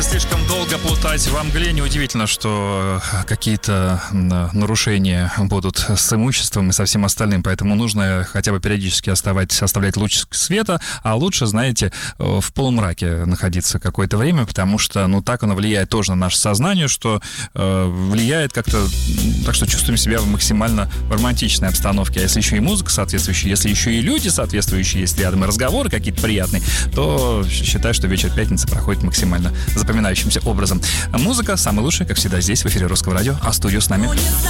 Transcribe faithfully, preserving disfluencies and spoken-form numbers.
Слишком долго плутать во мгле. Неудивительно, что какие-то нарушения будут с имуществом и со всем остальным. Поэтому нужно хотя бы периодически оставать, оставлять луч света, а лучше, знаете, в полумраке находиться какое-то время, потому что, ну, так оно влияет тоже на наше сознание, что э, влияет как-то, так что чувствуем себя в максимально романтичной обстановке. А если еще и музыка соответствующая, если еще и люди соответствующие, если рядом и разговоры какие-то приятные, то считай, что вечер пятницы проходит максимально запоминающимся образом. Музыка самая лучшая, как всегда, здесь, в эфире Русского радио, а в студию с нами